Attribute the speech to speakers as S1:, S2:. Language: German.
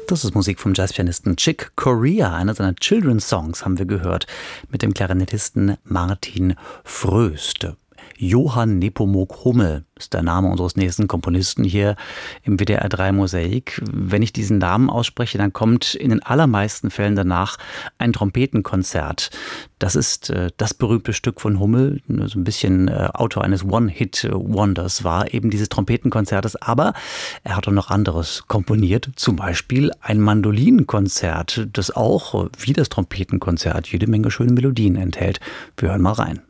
S1: Das ist Musik vom Jazzpianisten Chick Corea. Einer seiner Children's Songs haben wir gehört mit dem Klarinettisten Martin Fröst. Johann Nepomuk Hummel ist der Name unseres nächsten Komponisten hier im WDR 3 Mosaik. Wenn ich diesen Namen ausspreche, dann kommt in den allermeisten Fällen danach ein Trompetenkonzert. Das ist das berühmte Stück von Hummel, so ein bisschen Autor eines One-Hit-Wonders war, eben dieses Trompetenkonzertes. Aber er hat auch noch anderes komponiert, zum Beispiel ein Mandolinenkonzert, das auch, wie das Trompetenkonzert, jede Menge schöne Melodien enthält. Wir hören mal rein.